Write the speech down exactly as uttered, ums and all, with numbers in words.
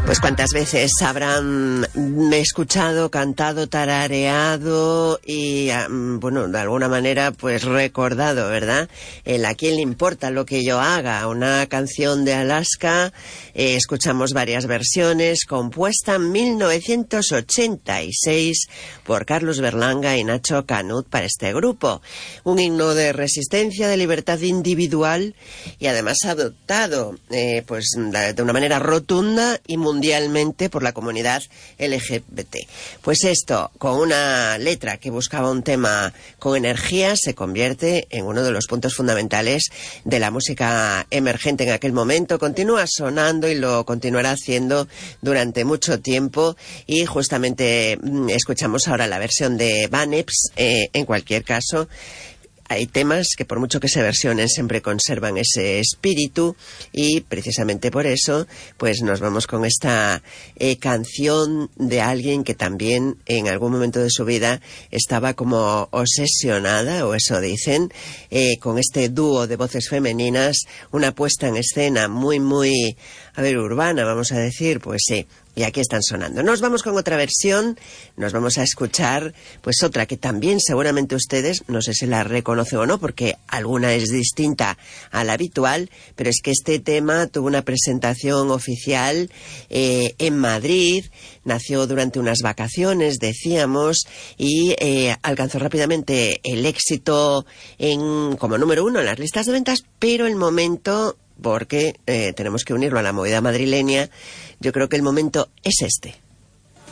Pues cuántas veces habrán escuchado, cantado, tarareado y, bueno, de alguna manera, pues recordado, ¿verdad? El ¿A quién le importa lo que yo haga? Una canción de Alaska, eh, escuchamos varias versiones, compuesta en mil novecientos ochenta y seis por Carlos Berlanga y Nacho Canut para este grupo. Un himno de resistencia, de libertad individual y además adoptado, eh, pues de una manera rotunda y muy mundialmente por la comunidad L G B T. Pues esto, con una letra que buscaba un tema con energía, se convierte en uno de los puntos fundamentales de la música emergente en aquel momento. Continúa sonando y lo continuará haciendo durante mucho tiempo, y justamente mmm, escuchamos ahora la versión de Van Eps. Eh, en cualquier caso, hay temas que por mucho que se versionen siempre conservan ese espíritu, y precisamente por eso pues nos vamos con esta eh, canción de alguien que también en algún momento de su vida estaba como obsesionada, o eso dicen, eh, con este dúo de voces femeninas, una puesta en escena muy muy, a ver, urbana, vamos a decir, pues sí. Y aquí están sonando. Nos vamos con otra versión, nos vamos a escuchar pues otra que también seguramente ustedes, no sé si la reconocen o no, porque alguna es distinta a la habitual, pero es que este tema tuvo una presentación oficial eh, en Madrid, nació durante unas vacaciones, decíamos, y eh, alcanzó rápidamente el éxito en, como número uno en las listas de ventas, pero el momento, porque eh, tenemos que unirlo a la movida madrileña, yo creo que el momento es este.